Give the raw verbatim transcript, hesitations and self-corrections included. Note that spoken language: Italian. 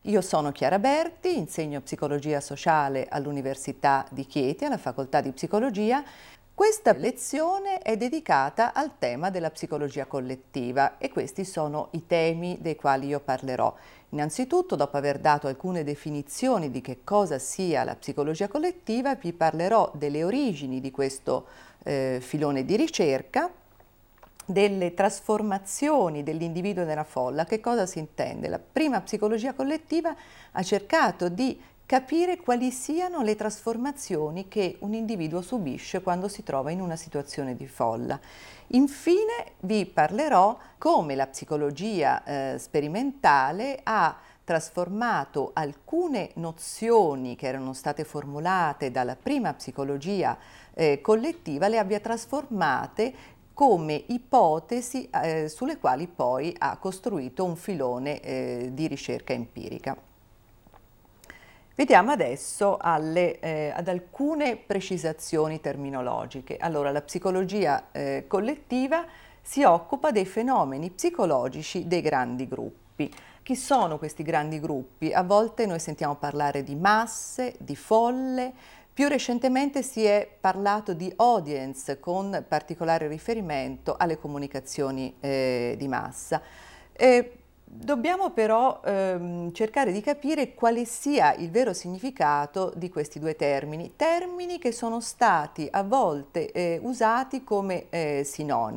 Io sono Chiara Berti, insegno psicologia sociale all'Università di Chieti, alla Facoltà di Psicologia. Questa lezione è dedicata al tema della psicologia collettiva e questi sono i temi dei quali io parlerò. Innanzitutto, dopo aver dato alcune definizioni di che cosa sia la psicologia collettiva, vi parlerò delle origini di questo eh, filone di ricerca, delle trasformazioni dell'individuo nella folla. Che cosa si intende? La prima psicologia collettiva ha cercato di capire quali siano le trasformazioni che un individuo subisce quando si trova in una situazione di folla. Infine vi parlerò come la psicologia eh, sperimentale ha trasformato alcune nozioni che erano state formulate dalla prima psicologia eh, collettiva, le abbia trasformate come ipotesi eh, sulle quali poi ha costruito un filone eh, di ricerca empirica. Vediamo adesso alle, eh, ad alcune precisazioni terminologiche. Allora, la psicologia eh, collettiva si occupa dei fenomeni psicologici dei grandi gruppi. Chi sono questi grandi gruppi? A volte noi sentiamo parlare di masse, di folle. Più recentemente si è parlato di audience con particolare riferimento alle comunicazioni eh, di massa. Eh, dobbiamo però ehm, cercare di capire quale sia il vero significato di questi due termini, termini che sono stati a volte eh, usati come eh, sinonimi.